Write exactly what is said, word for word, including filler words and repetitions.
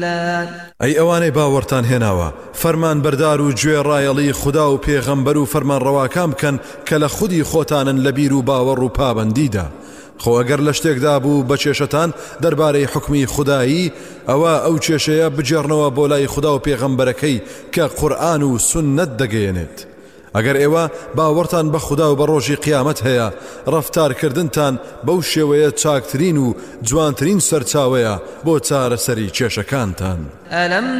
ئەی ئەوانەی باوەڕتان هێناوە فەرمان بەردار و گوێڕایەڵی خوددا و پێغەمبەر و فەرمان ڕەواکان بکەن کە لە خودی خۆتانن لە بیر و باوەڕ و پابەندیدا خۆ ئەگەر لە شتێکدا بوو بە کێشەتان دەربارەی حکمی خودایی ئەوە ئەو کێشەیە بجێڕنەوە بۆ لای خوددا و پێغەمبەرەکەی کە قورئان و سوننەت دەگەیەنێت ئەگەر ئێوە باوەڕتان بە خوددا و بە ڕۆژی قیامەت هەیە ڕەفتارکردنتان بەو شێوەیە چاکترین و جوانترین سەرچاوەیە بۆ چارەسەری کێشەکانتان.